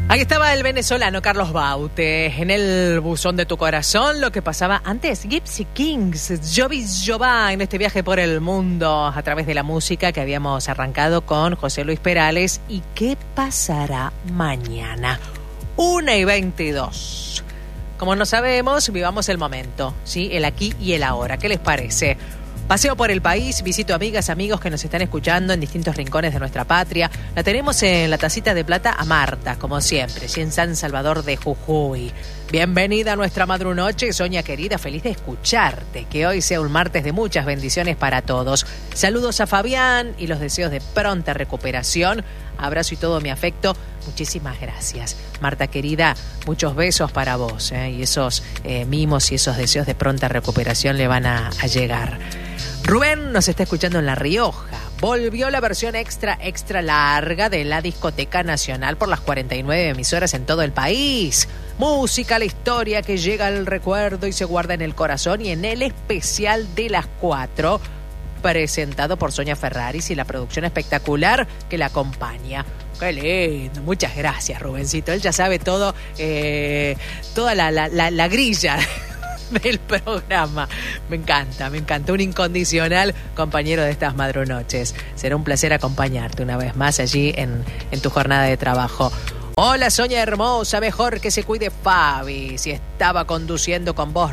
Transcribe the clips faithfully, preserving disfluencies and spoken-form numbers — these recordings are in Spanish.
Ahí estaba el venezolano Carlos Baute, en el buzón de tu corazón, lo que pasaba antes, Gypsy Kings, Jovi Jová, en este viaje por el mundo, a través de la música que habíamos arrancado con José Luis Perales. ¿Y qué pasará mañana? una y veintidós. Como no sabemos, vivamos el momento, ¿sí? El aquí y el ahora. ¿Qué les parece? Paseo por el país, visito amigas, amigos que nos están escuchando en distintos rincones de nuestra patria. La tenemos en la tacita de plata a Marta, como siempre, sí, en San Salvador de Jujuy. Bienvenida a nuestra madrunoche, Sonia querida, feliz de escucharte. Que hoy sea un martes de muchas bendiciones para todos. Saludos a Fabián y los deseos de pronta recuperación. Abrazo y todo mi afecto. Muchísimas gracias. Marta querida, muchos besos para vos, ¿eh? Y esos eh, mimos y esos deseos de pronta recuperación le van a, a llegar. Rubén nos está escuchando en La Rioja. Volvió la versión extra, extra larga de la Discoteca Nacional por las cuarenta y nueve emisoras en todo el país. Música, la historia que llega al recuerdo y se guarda en el corazón, y en el especial de las cuatro, presentado por Sonia Ferraris y la producción espectacular que la acompaña. ¡Qué lindo! Muchas gracias, Rubencito. Él ya sabe todo, eh, toda la, la, la, la grilla del programa. Me encanta, me encanta. Un incondicional compañero de estas madrunoches. Será un placer acompañarte una vez más allí en, en tu jornada de trabajo. Hola, Sonia hermosa, mejor que se cuide Fabi. Si estaba conduciendo con voz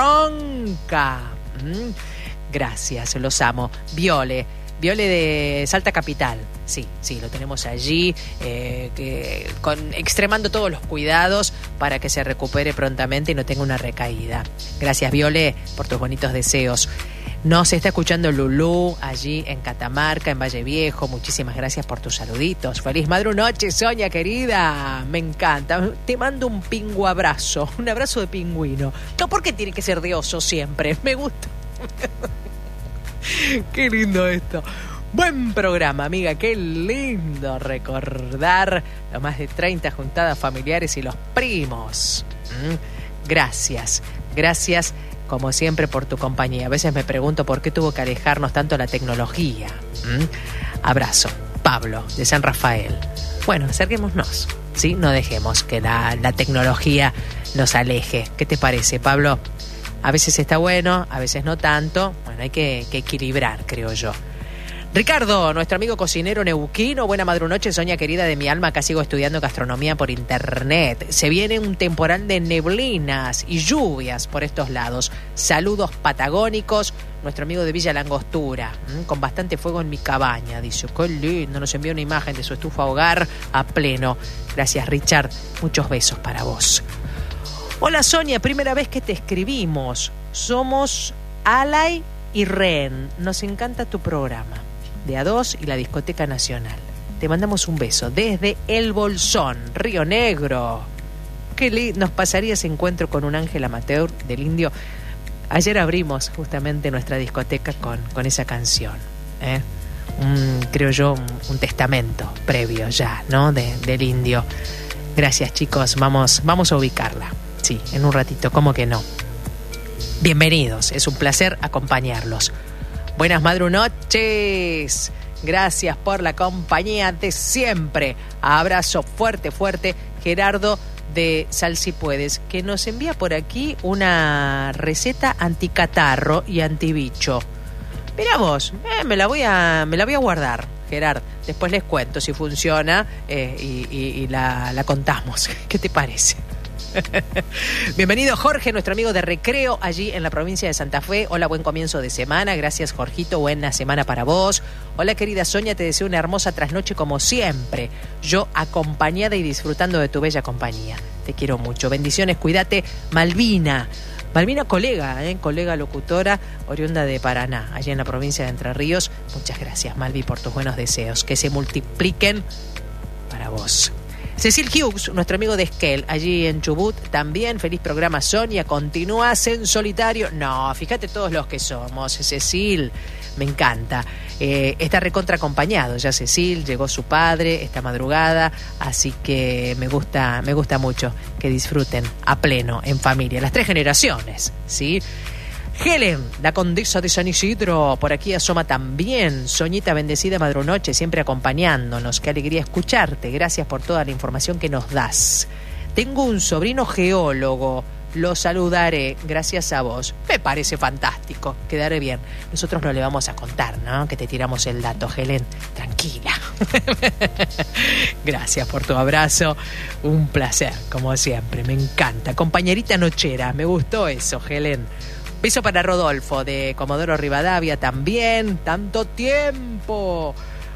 ronca. ¿Mm? Gracias, los amo. Viole, Viole de Salta Capital. Sí, sí, lo tenemos allí, eh, que, con, extremando todos los cuidados para que se recupere prontamente y no tenga una recaída. Gracias, Viole, por tus bonitos deseos. Nos está escuchando Lulú allí en Catamarca, en Valle Viejo. Muchísimas gracias por tus saluditos. Feliz madrunoche, Sonia querida. Me encanta. Te mando un pingu abrazo, un abrazo de pingüino. No, porque tiene que ser de oso siempre. Me gusta. Qué lindo esto. Buen programa, amiga, qué lindo recordar los más de treinta juntadas familiares y los primos. ¿Mm? Gracias, gracias como siempre por tu compañía. A veces me pregunto por qué tuvo que alejarnos tanto la tecnología. ¿Mm? Abrazo, Pablo, de San Rafael. Bueno, acerquémonos, ¿sí? No dejemos que la, la tecnología nos aleje. ¿Qué te parece, Pablo? A veces está bueno, a veces no tanto. Bueno, hay que, que equilibrar, creo yo. Ricardo, nuestro amigo cocinero neuquino, buena madrunoche, Sonia querida de mi alma, acá sigo estudiando gastronomía por internet. Se viene un temporal de neblinas y lluvias por estos lados. Saludos patagónicos, nuestro amigo de Villa Langostura, ¿m? Con bastante fuego en mi cabaña, dice. Qué lindo, nos envió una imagen de su estufa hogar a pleno. Gracias, Richard, muchos besos para vos. Hola, Sonia, primera vez que te escribimos. Somos Alay y Ren, nos encanta tu programa de A dos y la Discoteca Nacional. Te mandamos un beso desde El Bolsón, Río Negro. Qué lindo nos pasaría ese encuentro con un ángel amateur del Indio. Ayer abrimos justamente nuestra discoteca con, con esa canción, ¿eh? un, creo yo un, un testamento previo ya, ¿no? De, del Indio. Gracias, chicos, vamos, vamos a ubicarla. Sí, en un ratito, ¿cómo que no? Bienvenidos, es un placer acompañarlos. Buenas madrunoches. Gracias por la compañía de siempre. Abrazo fuerte, fuerte. Gerardo de Sal Si Puedes, que nos envía por aquí una receta anticatarro y antibicho. Mirá vos, eh, me la voy a, me la voy a guardar, Gerard. Después les cuento si funciona eh, y, y, y la, la contamos. ¿Qué te parece? Bienvenido Jorge, nuestro amigo de Recreo allí en la provincia de Santa Fe. Hola, buen comienzo de semana. Gracias, Jorgito, buena semana para vos. Hola, querida Sonia, te deseo una hermosa trasnoche como siempre. Yo acompañada y disfrutando de tu bella compañía. Te quiero mucho. Bendiciones, cuídate. Malvina. Malvina, colega, ¿eh? colega locutora, oriunda de Paraná, allí en la provincia de Entre Ríos. Muchas gracias, Malvi, por tus buenos deseos. Que se multipliquen para vos. Cecil Hughes, nuestro amigo de Esquel, allí en Chubut, también. Feliz programa, Sonia. ¿Continúas en solitario? No, fíjate todos los que somos. Cecil, me encanta. Eh, está recontra acompañado ya Cecil, llegó su padre esta madrugada, así que me gusta, me gusta mucho que disfruten a pleno, en familia, las tres generaciones, ¿sí? Helen, la condesa de San Isidro, por aquí asoma también. Soñita bendecida madrunoche, siempre acompañándonos. Qué alegría escucharte. Gracias por toda la información que nos das. Tengo un sobrino geólogo. Lo saludaré, gracias a vos. Me parece fantástico, quedaré bien. Nosotros no le vamos a contar, ¿no? Que te tiramos el dato, Helen. Tranquila. Gracias por tu abrazo. Un placer, como siempre. Me encanta. Compañerita nochera, me gustó eso, Helen. Beso para Rodolfo de Comodoro Rivadavia también. Tanto tiempo.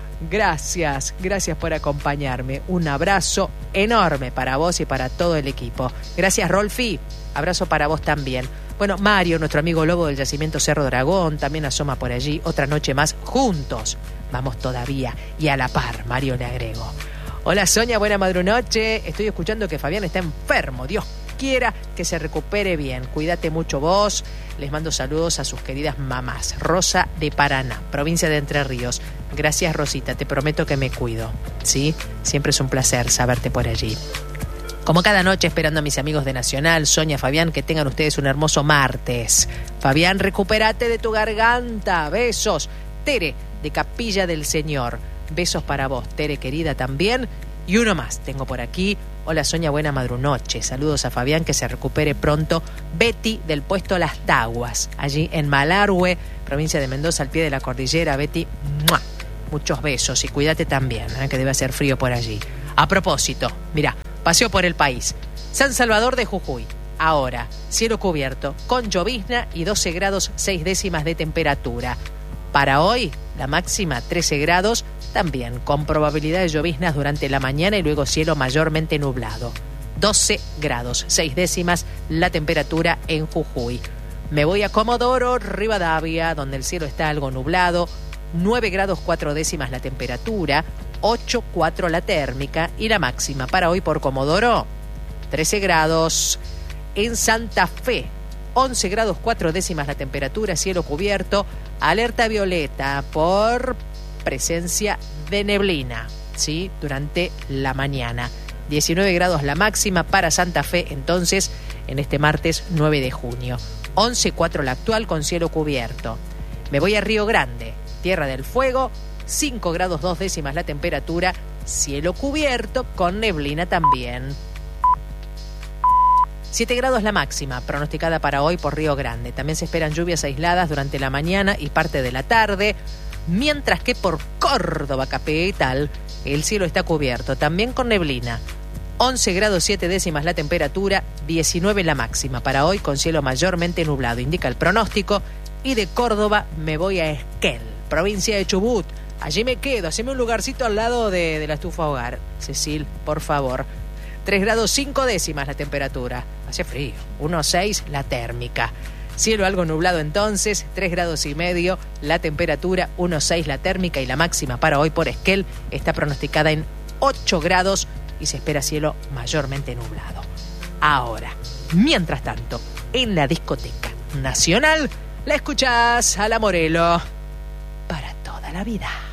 Gracias, gracias por acompañarme. Un abrazo enorme para vos y para todo el equipo. Gracias, Rolfi. Abrazo para vos también. Bueno, Mario, nuestro amigo lobo del yacimiento Cerro Dragón, también asoma por allí. Otra noche más juntos. Vamos todavía. Y a la par, Mario le agrego. Hola, Sonia, buena madrunoche. Estoy escuchando que Fabián está enfermo. Dios quiera que se recupere bien. Cuídate mucho vos. Les mando saludos a sus queridas mamás. Rosa de Paraná, provincia de Entre Ríos. Gracias, Rosita, te prometo que me cuido, ¿sí? Siempre es un placer saberte por allí. Como cada noche, esperando a mis amigos de Nacional, Sonia, Fabián, que tengan ustedes un hermoso martes. Fabián, recupérate de tu garganta. Besos. Tere, de Capilla del Señor. Besos para vos, Tere, querida, también. Y uno más, tengo por aquí. Hola, Sonia, buena madrunoche. Saludos a Fabián, que se recupere pronto. Betty, del puesto Las Taguas, allí en Malargüe, provincia de Mendoza, al pie de la cordillera. Betty, ¡mua! Muchos besos y cuídate también, ¿eh? Que debe hacer frío por allí. A propósito, mirá, paseo por el país. San Salvador de Jujuy. Ahora, cielo cubierto, con llovizna y doce grados seis décimas de temperatura. Para hoy, la máxima trece grados, también con probabilidad de lloviznas durante la mañana y luego cielo mayormente nublado. doce grados seis décimas la temperatura en Jujuy. Me voy a Comodoro Rivadavia, donde el cielo está algo nublado. nueve grados cuatro décimas la temperatura, ocho cuatro la térmica y la máxima para hoy por Comodoro, trece grados. En Santa Fe, once grados cuatro décimas la temperatura, cielo cubierto, alerta violeta por presencia de neblina, ¿sí? Durante la mañana. diecinueve grados la máxima para Santa Fe, entonces, en este martes nueve de junio. once cuatro la actual con cielo cubierto. Me voy a Río Grande, Tierra del Fuego, cinco grados dos décimas la temperatura, cielo cubierto con neblina también. siete grados la máxima, pronosticada para hoy por Río Grande. También se esperan lluvias aisladas durante la mañana y parte de la tarde, mientras que por Córdoba capital el cielo está cubierto, también con neblina. once grados siete décimas la temperatura, diecinueve la máxima para hoy con cielo mayormente nublado, indica el pronóstico. Y de Córdoba me voy a Esquel, provincia de Chubut. Allí me quedo, haceme un lugarcito al lado de, de la estufa hogar. Cecil, por favor. tres grados cinco décimas la temperatura. Hace frío. uno seis la térmica. Cielo algo nublado entonces, tres grados y medio la temperatura, uno seis la térmica y la máxima para hoy por Esquel está pronosticada en ocho grados y se espera cielo mayormente nublado. Ahora, mientras tanto, en la discoteca nacional, la escuchás a la Morelo para toda la vida.